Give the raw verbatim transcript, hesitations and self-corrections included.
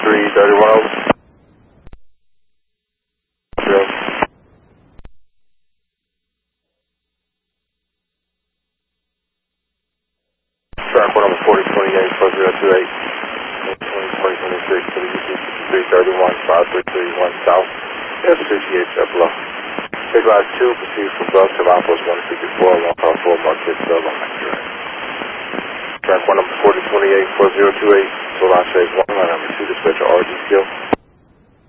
three thirty-one over. Zero. Track one number forty twenty-eight four zero two eight. twenty twenty-six to the U T three thirty-one five three three one South. S fifty-eight below. Take line two, proceed from Bell to Outpost one fifty-four, one call four, mark six, Bell on my track. Track one number forty twenty-eight four zero two eight, so line save one, line number two, dispatcher R D skill.